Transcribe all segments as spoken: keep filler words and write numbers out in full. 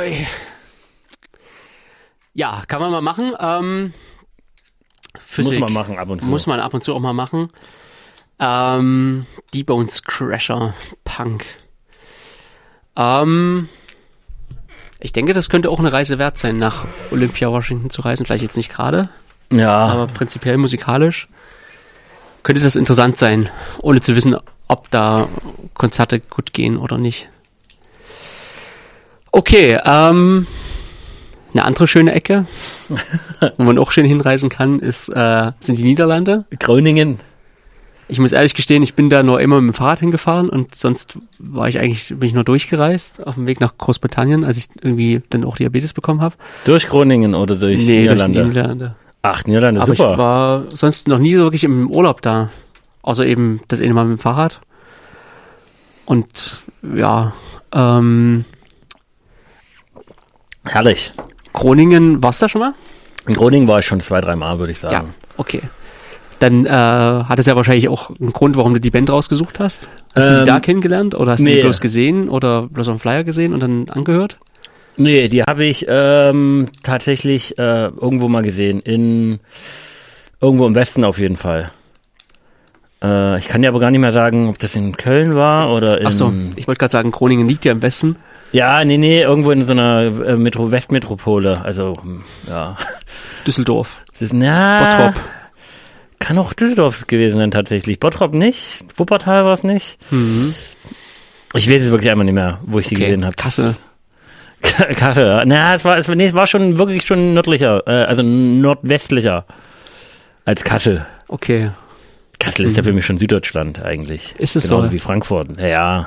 Uiuiui. Ja, kann man mal machen. Ähm, Physik. Muss man machen ab und zu. Muss man ab und zu auch mal machen. Ähm, D-Bones Crasher, Punk. Ähm, ich denke, das könnte auch eine Reise wert sein, nach Olympia Washington zu reisen. Vielleicht jetzt nicht gerade, Ja. aber prinzipiell musikalisch könnte das interessant sein, ohne zu wissen, ob da Konzerte gut gehen oder nicht. Okay, ähm, eine andere schöne Ecke, wo man auch schön hinreisen kann, ist, äh, sind die Niederlande. Groningen. Ich muss ehrlich gestehen, ich bin da nur immer mit dem Fahrrad hingefahren und sonst war ich eigentlich, bin ich nur durchgereist auf dem Weg nach Großbritannien, als ich irgendwie dann auch Diabetes bekommen habe. Durch Groningen oder durch Nee, Niederlande? durch die Niederlande. Ach, Niederlande, Aber super. ich war sonst noch nie so wirklich im Urlaub da. Außer eben das eine Mal mit dem Fahrrad. Und ja, ähm, Herrlich. Groningen, warst du da schon mal? In Groningen war ich schon zwei, drei Mal, würde ich Ja, sagen. okay. Dann äh, hat es ja wahrscheinlich auch einen Grund, warum du die Band rausgesucht hast. Hast du Ähm, die da kennengelernt oder hast du nee. die bloß gesehen oder bloß auf dem Flyer gesehen und dann angehört? Nee, die habe ich ähm, tatsächlich äh, irgendwo mal gesehen. In irgendwo im Westen auf jeden Fall. Äh, ich kann dir aber gar nicht mehr sagen, ob das in Köln war oder in... Ach so, ich wollte gerade sagen, Groningen liegt ja im Westen. Ja, nee, nee, irgendwo in so einer äh, Metro Westmetropole. Also, hm, ja. Düsseldorf. Das ist, na, Bottrop. Kann auch Düsseldorf gewesen sein, tatsächlich. Bottrop nicht, Wuppertal war es nicht. Mhm. Ich weiß es wirklich einmal nicht mehr, wo ich die Okay, gesehen habe. Kassel. Kassel, ja. Na, es war, es, nee, es war schon wirklich schon nördlicher, äh, also nordwestlicher als Kassel. Okay. Kassel ist ja für mich schon Süddeutschland eigentlich. Ist es Genauso so? wie Frankfurt. Ja, ja.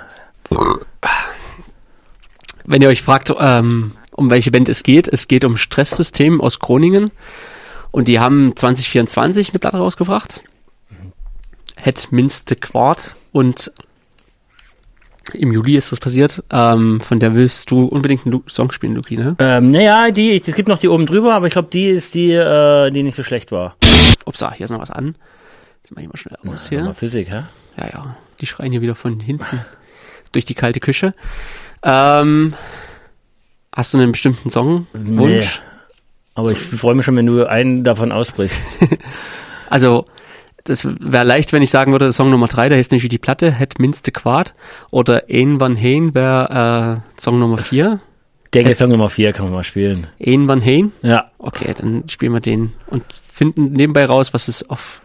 Wenn ihr euch fragt, ähm, um welche Band es geht, es geht um Stresssystem aus Groningen. Und die haben zwanzig vierundzwanzig eine Platte rausgebracht. Het minste Quart. Und im Juli ist das passiert. Ähm, von der willst du unbedingt einen Lu- Song spielen, Luki, ne? Ähm, naja, die, es gibt noch die oben drüber, aber ich glaube, die ist die, äh, die nicht so schlecht war. Ups, ah, hier ist noch was an. Jetzt mach ich mal schnell aus Ja, hier. mal Physik, hä? Ja, ja. Die schreien hier wieder von hinten durch die kalte Küche. Ähm, hast du einen bestimmten Songwunsch? Nee. Aber ich freue mich schon, wenn du einen davon aussprichst. Also, das wäre leicht, wenn ich sagen würde, Song Nummer drei, der heißt nämlich wie die Platte, Het minste Quart. Oder Een van Heen wäre äh, Song Nummer vier. Der Song Nummer vier kann man mal spielen. Een van Heen? Ja. Okay, dann spielen wir den und finden nebenbei raus, was es auf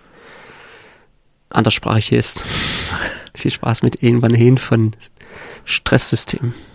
anderssprachig ist. Viel Spaß mit Een van Heen von Stresssystem.